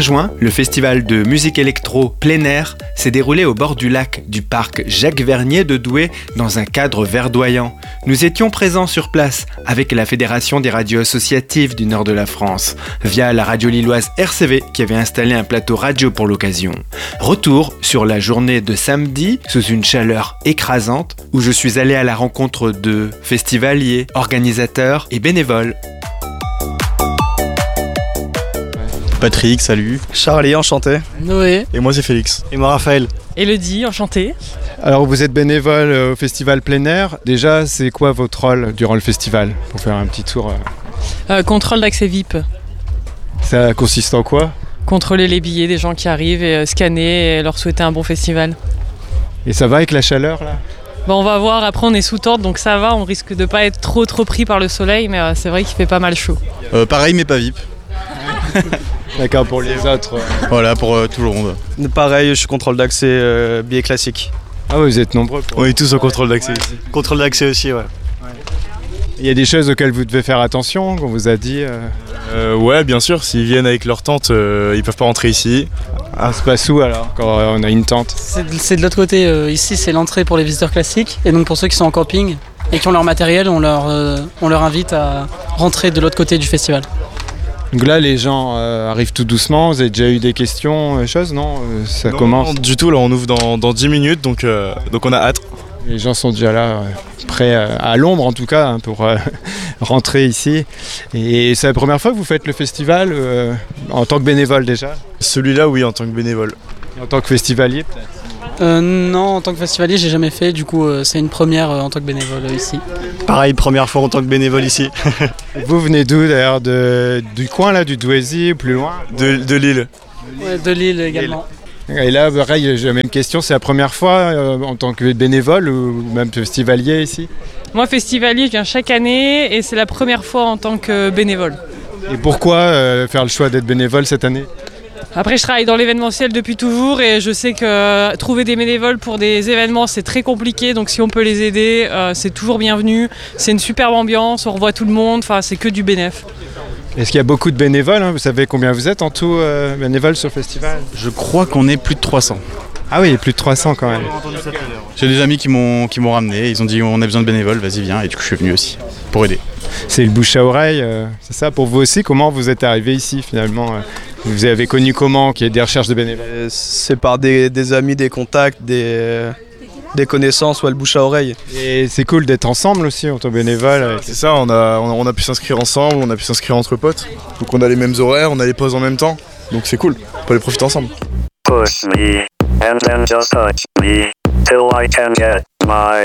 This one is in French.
juin, le festival de musique électro plein air s'est déroulé au bord du lac du parc Jacques-Vernier de Douai dans un cadre verdoyant. Nous étions présents sur place avec la Fédération des radios associatives du nord de la France, via la radio lilloise RCV qui avait installé un plateau radio pour l'occasion. Retour sur la journée de samedi sous une chaleur écrasante où je suis allé à la rencontre de festivaliers, organisateurs et bénévoles. Patrick, salut. Charlie, enchanté. Noé. Et moi c'est Félix. Et moi Raphaël. Elodie, enchanté. Alors vous êtes bénévole au festival plein air. Déjà, c'est quoi votre rôle durant le festival? Pour faire un petit tour. Contrôle d'accès VIP. Ça consiste en quoi? Contrôler les billets des gens qui arrivent et scanner et leur souhaiter un bon festival. Et ça va avec la chaleur là? Bon, on va voir, après on est sous tente donc ça va, on risque de pas être trop pris par le soleil mais c'est vrai qu'il fait pas mal chaud. Pareil mais pas VIP. D'accord, pour les autres. Voilà, pour tout le monde. Pareil, je suis contrôle d'accès, billet classique. Ah ouais, vous êtes nombreux. On est tous au contrôle d'accès ici. Contrôle d'accès aussi, ouais. Il y a des choses auxquelles vous devez faire attention, qu'on vous a dit Ouais, bien sûr, s'ils viennent avec leur tente, ils peuvent pas rentrer ici. Ça se passe où alors, quand on a une tente? C'est de l'autre côté, ici c'est l'entrée pour les visiteurs classiques, et donc pour ceux qui sont en camping et qui ont leur matériel, on leur invite à rentrer de l'autre côté du festival. Donc là, les gens arrivent tout doucement. Vous avez déjà eu des questions, choses, non? Ça commence. Non, du tout, là on ouvre dans 10 minutes, donc on a hâte. Les gens sont déjà là, prêts à l'ombre en tout cas, hein, pour rentrer ici. Et c'est la première fois que vous faites le festival en tant que bénévole déjà? Celui-là, oui, en tant que bénévole. Et en tant que festivalier peut-être? Non, en tant que festivalier, j'ai jamais fait, du coup c'est une première en tant que bénévole ici. Pareil, première fois en tant que bénévole ici. Vous venez d'où d'ailleurs? Du coin là, du Douaisis, plus loin? De Lille. Ouais, de Lille également. Et là, pareil, j'ai la même question, c'est la première fois en tant que bénévole ou même festivalier ici? Moi festivalier, je viens chaque année et c'est la première fois en tant que bénévole. Et pourquoi faire le choix d'être bénévole cette année? Après je travaille dans l'événementiel depuis toujours et je sais que trouver des bénévoles pour des événements c'est très compliqué, donc si on peut les aider c'est toujours bienvenu. C'est une superbe ambiance, on revoit tout le monde, enfin c'est que du bénéf. Est-ce qu'il y a beaucoup de bénévoles, hein? Vous savez combien vous êtes en tout bénévoles sur le festival? Je crois qu'on est plus de 300. Ah oui, il y a plus de 300 quand même. J'ai des amis qui m'ont ramené, ils ont dit on a besoin de bénévoles, vas-y viens, et du coup je suis venu aussi pour aider. C'est le bouche à oreille, c'est ça pour vous aussi? Comment vous êtes arrivé ici finalement? Vous avez connu comment qu'il y ait des recherches de bénévoles? C'est par des amis, des contacts, des connaissances, ou le bouche à oreille. Et c'est cool d'être ensemble aussi en tant que bénévole. C'est ça, on a pu s'inscrire ensemble, on a pu s'inscrire entre potes. Donc on a les mêmes horaires, on a les pauses en même temps. Donc c'est cool, on peut les profiter ensemble. Push me, and then just touch me, till I can get my